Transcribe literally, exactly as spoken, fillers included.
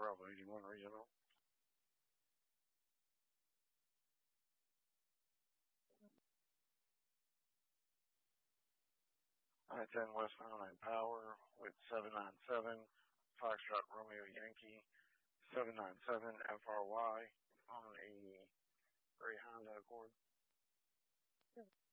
Bravo eighty-one regional. I ten West nine Power with seven nine seven, Foxtrot Romeo Yankee, seven nine seven F R Y on a gray Honda Accord.